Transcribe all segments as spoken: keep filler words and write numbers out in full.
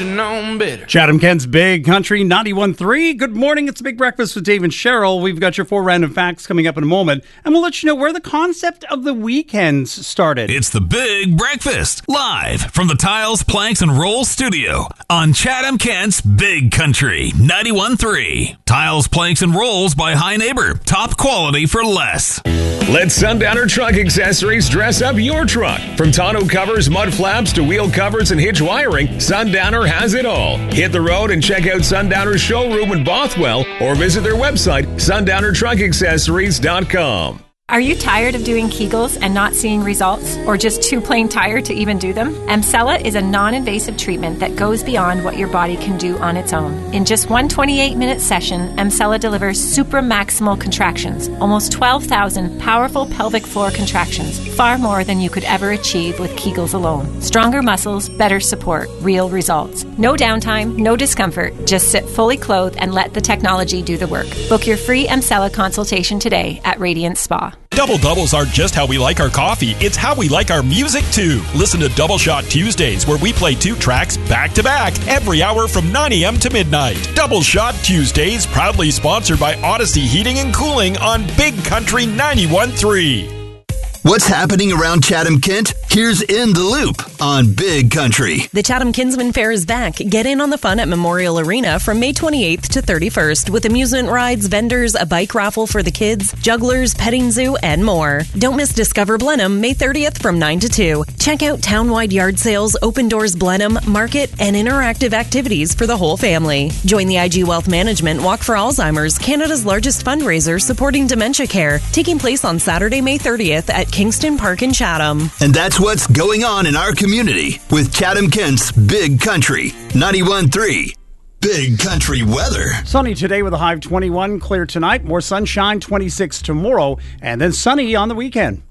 have known better. Chatham Kent's Big Country ninety-one point three. Good morning. It's a Big Breakfast with Dave and Cheryl. We've got your four random facts coming up in a moment, and we'll let you know where the concept of the weekends started. It's the Big Breakfast, live from the Tiles, Planks, and Rolls studio on Chatham Kent's Big Country ninety-one point three. Tiles, Planks, and Rolls by High Neighbor. Top quality for less. Let Sundowner Truck Accessories dress up your truck. From tonneau covers, mud flaps, to wheel covers and hitch wiring, Sundowner has it all. Hit the road and check out Sundowner's showroom in Bothwell or visit their website, sundowner truck accessories dot com. Are you tired of doing Kegels and not seeing results, or just too plain tired to even do them? Emsella is a non-invasive treatment that goes beyond what your body can do on its own. In just one twenty-eight minute session, Emsella delivers supramaximal contractions, almost twelve thousand powerful pelvic floor contractions, far more than you could ever achieve with Kegels alone. Stronger muscles, better support, real results. No downtime, no discomfort. Just sit fully clothed and let the technology do the work. Book your free Emsella consultation today at Radiant Spa. Double doubles aren't just how we like our coffee, it's how we like our music too. Listen to Double Shot Tuesdays, where we play two tracks back to back every hour from nine a.m. to midnight. Double Shot Tuesdays, proudly sponsored by Odyssey Heating and Cooling on Big Country ninety-one point three. What's happening around Chatham Kent? Here's In the Loop on Big Country. The Chatham Kinsman Fair is back. Get in on the fun at Memorial Arena from May twenty-eighth to thirty-first with amusement rides, vendors, a bike raffle for the kids, jugglers, petting zoo, and more. Don't miss Discover Blenheim May thirtieth from nine to two. Check out town-wide yard sales, open doors Blenheim, market, and interactive activities for the whole family. Join the I G Wealth Management Walk for Alzheimer's, Canada's largest fundraiser supporting dementia care, taking place on Saturday, May thirtieth at Kingston Park in Chatham. And that's what's going on in our community with Chatham Kent's Big Country ninety-one point three. Big Country weather. Sunny today with a high of twenty-one, clear tonight, more sunshine, twenty-six tomorrow, and then sunny on the weekend.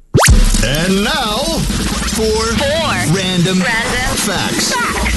And now for Four random, random facts.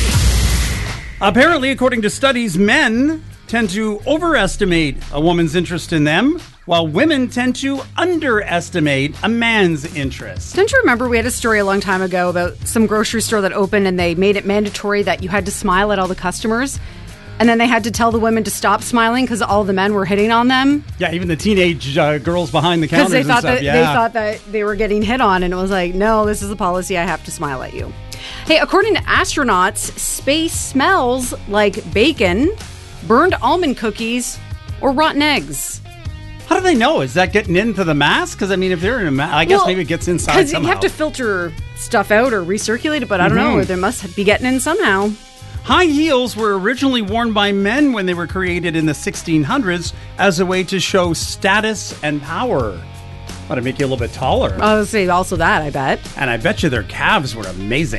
facts. Apparently, according to studies, men tend to overestimate a woman's interest in them, while women tend to underestimate a man's interest. Don't you remember we had a story a long time ago about some grocery store that opened and they made it mandatory that you had to smile at all the customers? And then they had to tell the women to stop smiling because all the men were hitting on them? Yeah, even the teenage uh, girls behind the counters they and thought stuff. that Yeah. They thought that they were getting hit on, and it was like, no, this is a policy. I have to smile at you. Hey, according to astronauts, space smells like bacon, burned almond cookies, or rotten eggs. How do they know? Is that getting into the mask? Because, I mean, if they're in a mask, I guess Well, maybe it gets inside Because somehow. you have to filter stuff out or recirculate it, but I don't Mhm. know. They must be getting in somehow. High heels were originally worn by men when they were created in the sixteen hundreds as a way to show status and power. Ought to make you a little bit taller. I would say also that, I bet. And I bet you their calves were amazing.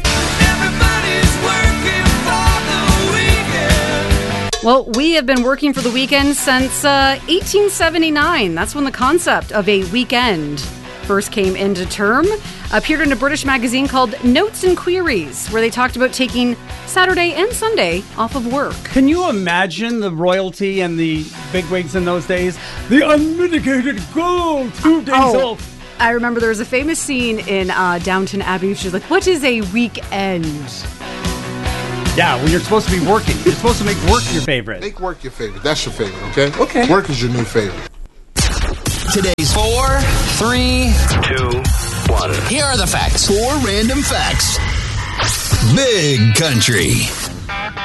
Well, we have been working for the weekend since uh, eighteen seventy-nine. That's when the concept of a weekend first came into term. Appeared in a British magazine called Notes and Queries, where they talked about taking Saturday and Sunday off of work. Can you imagine the royalty and the bigwigs in those days? The unmitigated go two days Oh, off. I remember there was a famous scene in uh, Downton Abbey. She's like, what is a weekend? Yeah, when you're supposed to be working. You're supposed to make work your favorite. Make work your favorite. That's your favorite, okay? Okay. Work is your new favorite. Today's Four, three, two, one. Here are the facts. Four random facts. Big Country.